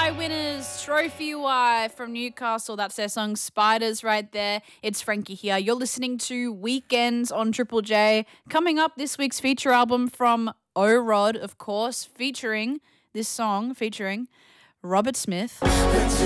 Y winners, Trophy Y from Newcastle. That's their song Spiders right there. It's Frankie here. You're listening to Weekends on Triple J. Coming up, this week's feature album from O-Rod, of course, featuring this song featuring Robert Smith.